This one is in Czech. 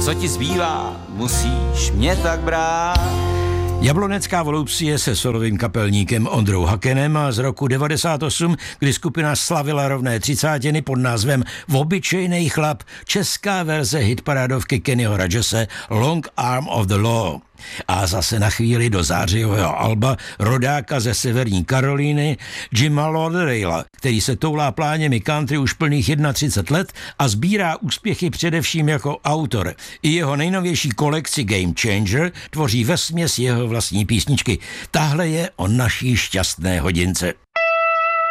co ti zbývá, musíš mě tak brát. Jablonecká Volupcie se solovým kapelníkem Ondrou Hakenem z roku 98, kdy skupina slavila rovné 30. pod názvem Obyčejnej chlap, česká verze hitparádovky Kennyho Rogese Long Arm of the Law. A zase na chvíli do zářijového alba rodáka ze severní Karolíny Jima Lauderdale'a, který se toulá pláněmi country už plných 31 let a sbírá úspěchy především jako autor. I jeho nejnovější kolekci Game Changer tvoří vesměs jeho vlastní písničky. Tahle je o naší šťastné hodince.